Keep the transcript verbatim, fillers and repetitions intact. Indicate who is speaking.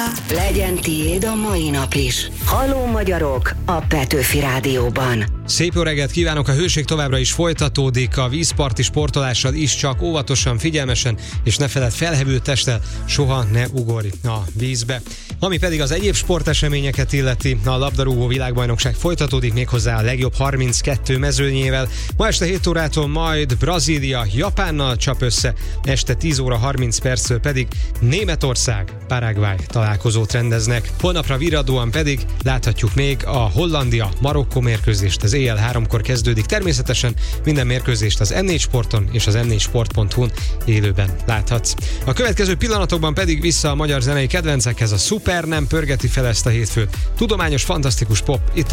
Speaker 1: Legyen tiéd a mai nap is. Halló magyarok a Petőfi Rádióban.
Speaker 2: Szép jó reggelt kívánok, a hőség továbbra is folytatódik, a vízparti sportolással is, csak óvatosan, figyelmesen, és ne feledd felhevült testtel, soha ne ugorj a vízbe. Ami pedig az egyéb sporteseményeket illeti, a labdarúgó világbajnokság folytatódik, méghozzá a legjobb harminckettő mezőnyével. Ma este hét órától majd Brazília Japánnal csap össze, este tíz óra harminc perctől pedig Németország Paraguay találkozót rendeznek. Holnapra virradóan pedig láthatjuk még a Hollandia-Marokkó mérkőzést, az éjjel háromkor kezdődik. Természetesen minden mérkőzést az em négy Sporton és az em négy sport pont hu-n élőben láthatsz. A következő pillanatokban pedig vissza a magyar zenei kedvencekhez, a Szuper nem pörgeti fel ezt a hétfőt. Tudományos, fantasztikus pop itt